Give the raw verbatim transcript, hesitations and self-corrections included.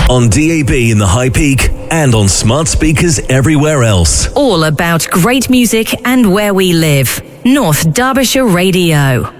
on D A B in the High Peak and on smart speakers everywhere else. All about great music and where we live. North Derbyshire Radio.